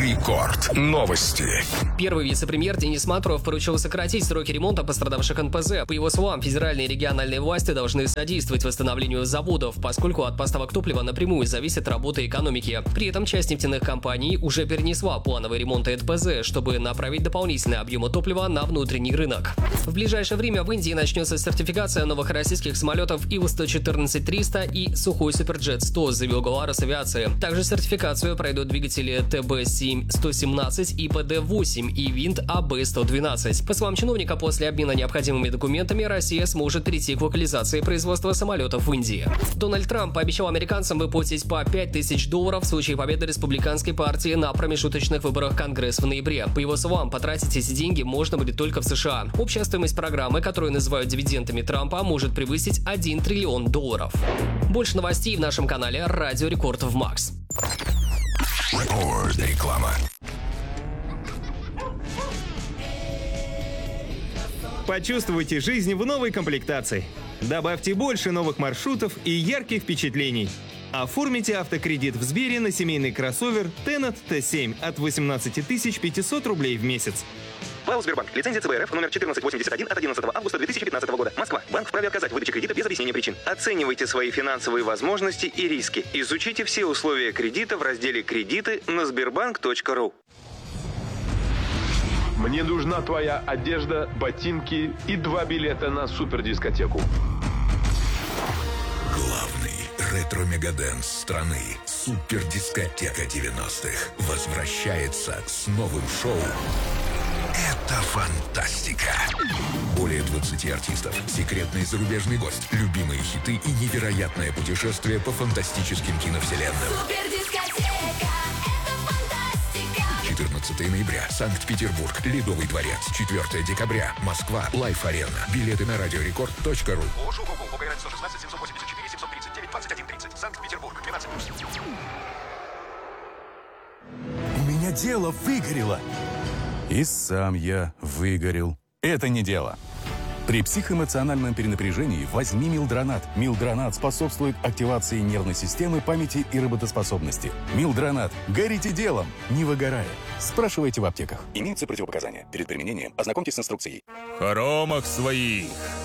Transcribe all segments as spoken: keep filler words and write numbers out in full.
Рекорд. Новости. Первый вице-премьер Денис Мантуров поручил сократить сроки ремонта пострадавших эн пэ зэ. По его словам, федеральные и региональные власти должны содействовать восстановлению заводов, поскольку от поставок топлива напрямую зависит работа экономики. При этом часть нефтяных компаний уже перенесла плановый ремонт эн пэ зэ, чтобы направить дополнительные объемы топлива на внутренний рынок. В ближайшее время в Индии начнется сертификация новых российских самолетов ил сто четырнадцать триста и Сухой Суперджет сто, заявил глава Росавиации. Также сертификацию пройдут двигатели тэ бэ семь сто семнадцать и пэ дэ восемь и винт а бэ сто двенадцать. По словам чиновника, после обмена необходимыми документами Россия сможет перейти к локализации производства самолетов в Индии. Дональд Трамп пообещал американцам выплатить по пять тысяч долларов в случае победы республиканской партии на промежуточных выборах Конгресса в ноябре. По его словам, потратить эти деньги можно будет только в США. Общая стоимость программы, которую называют дивидендами Трампа, может превысить один триллион долларов. Больше новостей в нашем канале Радио Рекорд в Макс. Рекорд. Реклама. Почувствуйте жизнь в новой комплектации. Добавьте больше новых маршрутов и ярких впечатлений. Оформите автокредит в Сбере на семейный кроссовер Tenet тэ семь от восемнадцати тысяч пятисот рублей в месяц. ПАО «Сбербанк». Лицензия цэ бэ эр эф номер четырнадцать восемьдесят один от одиннадцатого августа две тысячи пятнадцатого года. Москва. Банк вправе отказать в выдаче кредита без объяснения причин. Оценивайте свои финансовые возможности и риски. Изучите все условия кредита в разделе «Кредиты» на сбербанк точка ру. Мне нужна твоя одежда, ботинки и два билета на супердискотеку. Главный ретро-мегадэнс страны «Супердискотека девяностых» возвращается с новым шоу. Это фантастика. Более двадцати артистов, секретный зарубежный гость, любимые хиты и невероятное путешествие по фантастическим киновселенным. Супердискотека, это фантастика. четырнадцатого ноября. Санкт-Петербург. Ледовый дворец. четвёртого декабря. Москва. Лайф Арена. Билеты на радиорекорд точка ру. У меня дело выгорело. И сам я выгорел. Это не дело. При психоэмоциональном перенапряжении возьми Милдронат. Милдронат способствует активации нервной системы, памяти и работоспособности. Милдронат. Горите делом, не выгорая. Спрашивайте в аптеках. Имеются противопоказания. Перед применением ознакомьтесь с инструкцией. В хоромах своих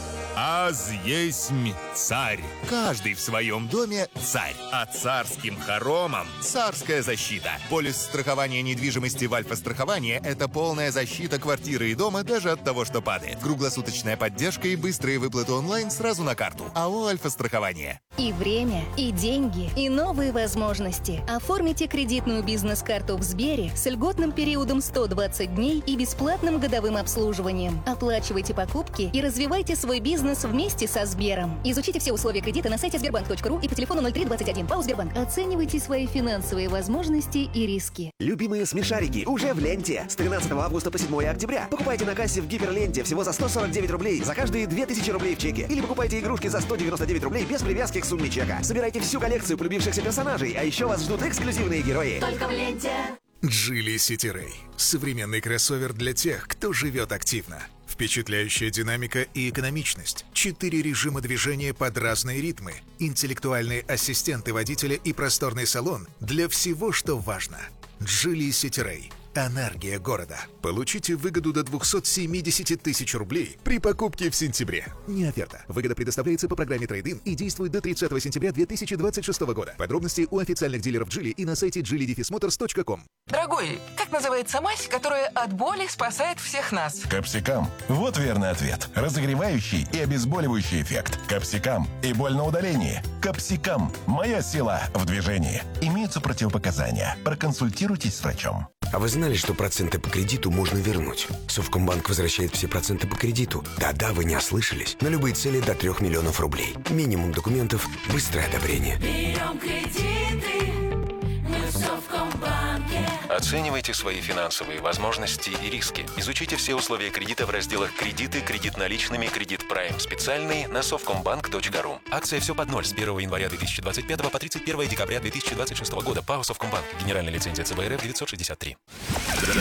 аз есмь царь. Каждый в своем доме царь. А царским хоромам царская защита. Полис страхования недвижимости в Альфа-страховании – это полная защита квартиры и дома даже от того, что падает. Круглосуточная поддержка и быстрые выплаты онлайн сразу на карту. АО «Альфа-страхование». И время, и деньги, и новые возможности. Оформите кредитную бизнес-карту в Сбере с льготным периодом сто двадцать дней и бесплатным годовым обслуживанием. Оплачивайте покупки и развивайте свой бизнес вместе со Сбером. Изучите все условия кредита на сайте сбербанк точка ру и по телефону ноль три двадцать один. ПАО «Сбербанк». Оценивайте свои финансовые возможности и риски. Любимые смешарики уже в ленте. С тринадцатого августа по седьмое октября. Покупайте на кассе в Гиперленте всего за сто сорок девять рублей за каждые две тысячи рублей в чеке. Или покупайте игрушки за сто девяносто девять рублей без привязки к сумме чека. Собирайте всю коллекцию полюбившихся персонажей, а еще вас ждут эксклюзивные герои. Только в ленте. Geely City Ray. Современный кроссовер для тех, кто живет активно. Впечатляющая динамика и экономичность. Четыре режима движения под разные ритмы. Интеллектуальные ассистенты водителя и просторный салон для всего, что важно. Geely City Ray. Энергия города. Получите выгоду до двухсот семидесяти тысяч рублей при покупке в сентябре. Не оферта. Выгода предоставляется по программе Трейд-ин и действует до тридцатого сентября две тысячи двадцать шестого года. Подробности у официальных дилеров Geely и на сайте джили моторс точка ком. Дорогой, как называется мазь, которая от боли спасает всех нас? Капсикам. Вот верный ответ. Разогревающий и обезболивающий эффект. Капсикам и боль на удалении. Капсикам. Моя сила в движении. Имеются противопоказания. Проконсультируйтесь с врачом. А вы знали, что проценты по кредиту можно вернуть? Совкомбанк возвращает все проценты по кредиту. Да-да, вы не ослышались. На любые цели до трех миллионов рублей. Минимум документов, быстрое одобрение. Берем кредиты, мы в Совкомбанке. Оценивайте свои финансовые возможности и риски. Изучите все условия кредита в разделах «Кредиты», «Кредит наличными», «Кредит Прайм специальный» на совкомбанк точка ру. Акция «Все под ноль» с первого января две тысячи двадцать пятого по тридцать первое декабря две тысячи двадцать шестого года. ПАО «Совкомбанк». Генеральная лицензия цэ бэ эр эф девятьсот шестьдесят три.